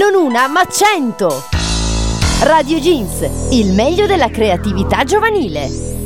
Non una, ma 100! Radio Jeans, il meglio della creatività giovanile.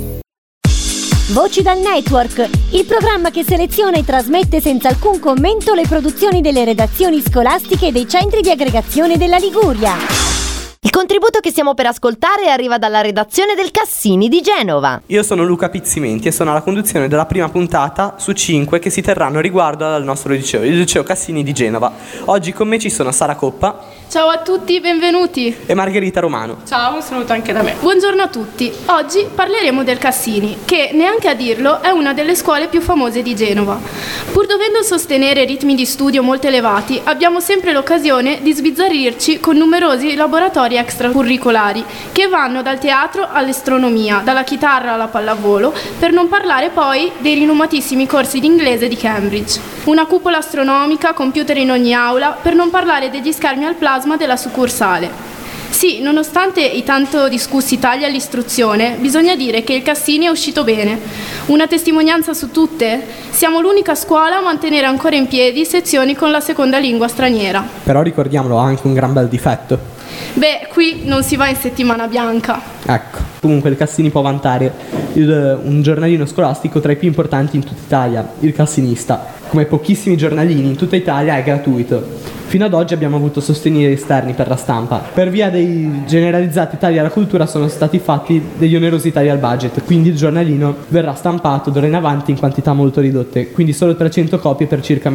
Voci dal Network, il programma che seleziona e trasmette senza alcun commento le produzioni delle redazioni scolastiche e dei centri di aggregazione della Liguria. Il contributo che stiamo per ascoltare arriva dalla redazione del Cassini di Genova. Io sono Luca Pizzimenti e sono alla conduzione della prima puntata su 5 che si terranno riguardo al nostro liceo, il liceo Cassini di Genova. Oggi con me ci sono Sara Coppa. Ciao a tutti, benvenuti. E Margherita Romano. Ciao, un saluto anche da me. Buongiorno a tutti. Oggi parleremo del Cassini, che neanche a dirlo è una delle scuole più famose di Genova. Pur dovendo sostenere ritmi di studio molto elevati, abbiamo sempre l'occasione di sbizzarrirci con numerosi laboratori extracurricolari che vanno dal teatro all'astronomia, dalla chitarra alla pallavolo, per non parlare poi dei rinomatissimi corsi di inglese di Cambridge. Una cupola astronomica, computer in ogni aula, per non parlare degli schermi al plasma della succursale. Sì, nonostante i tanto discussi tagli all'istruzione, bisogna dire che il Cassini è uscito bene. Una testimonianza su tutte? Siamo l'unica scuola a mantenere ancora in piedi sezioni con la seconda lingua straniera. Però ricordiamolo, ha anche un gran bel difetto. Beh, qui non si va in settimana bianca. Ecco, comunque il Cassini può vantare un giornalino scolastico tra i più importanti in tutta Italia, il Cassinista. Come pochissimi giornalini in tutta Italia è gratuito. Fino ad oggi abbiamo avuto sostegni esterni per la stampa. Per via dei generalizzati tagli alla cultura sono stati fatti degli onerosi tagli al budget, quindi il giornalino verrà stampato d'ora in avanti in quantità molto ridotte, quindi solo 300 copie per circa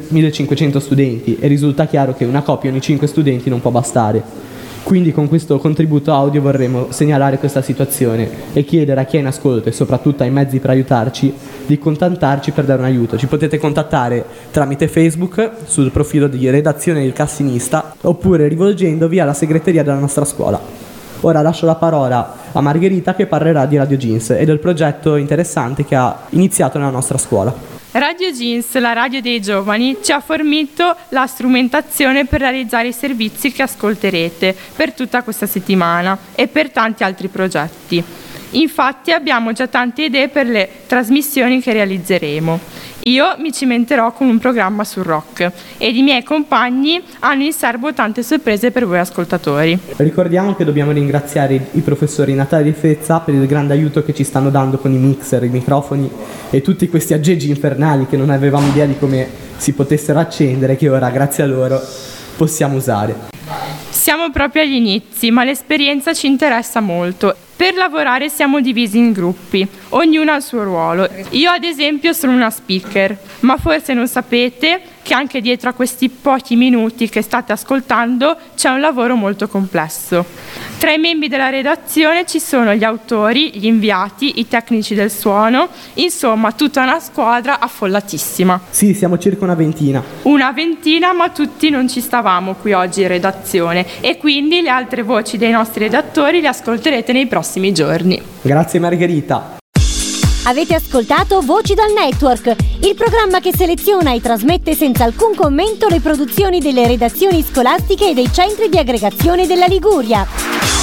1500 studenti, e risulta chiaro che una copia ogni 5 studenti non può bastare. Quindi con questo contributo audio vorremmo segnalare questa situazione e chiedere a chi è in ascolto e soprattutto ai mezzi per aiutarci di contattarci per dare un aiuto. Ci potete contattare tramite Facebook sul profilo di redazione del Cassinista oppure rivolgendovi alla segreteria della nostra scuola. Ora lascio la parola a Margherita che parlerà di Radio Jeans e del progetto interessante che ha iniziato nella nostra scuola. Radio Jeans, la radio dei giovani, ci ha fornito la strumentazione per realizzare i servizi che ascolterete per tutta questa settimana e per tanti altri progetti. Infatti abbiamo già tante idee per le trasmissioni che realizzeremo. Io mi cimenterò con un programma sul rock ed i miei compagni hanno in serbo tante sorprese per voi ascoltatori. Ricordiamo che dobbiamo ringraziare i professori Natale e Fezza per il grande aiuto che ci stanno dando con i mixer, i microfoni e tutti questi aggeggi infernali che non avevamo idea di come si potessero accendere, che ora grazie a loro possiamo usare. Siamo proprio agli inizi, ma l'esperienza ci interessa molto. Per lavorare siamo divisi in gruppi, ognuno ha il suo ruolo. Io ad esempio sono una speaker, ma forse non sapete che anche dietro a questi pochi minuti che state ascoltando c'è un lavoro molto complesso. Tra i membri della redazione ci sono gli autori, gli inviati, i tecnici del suono, insomma tutta una squadra affollatissima. Sì, siamo circa una ventina. Una ventina, ma tutti non ci stavamo qui oggi in redazione e quindi le altre voci dei nostri redattori le ascolterete nei prossimi giorni. Grazie Margherita. Avete ascoltato Voci dal Network, il programma che seleziona e trasmette senza alcun commento le produzioni delle redazioni scolastiche e dei centri di aggregazione della Liguria.